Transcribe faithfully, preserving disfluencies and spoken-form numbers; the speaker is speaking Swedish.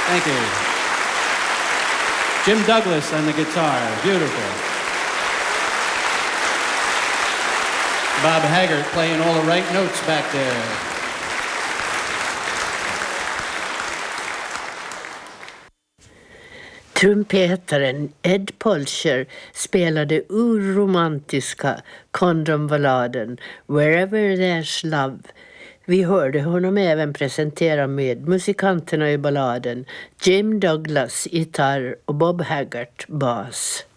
Thank you. Jim Douglas on the guitar. Beautiful. Bob Haggart playing all the right notes back there. Trumpetaren Ed Polcher spelade urromantiska Condon-balladen Wherever There's Love. Vi hörde honom även presentera med musikanterna i balladen Jim Douglas gitarr och Bob Haggart bas.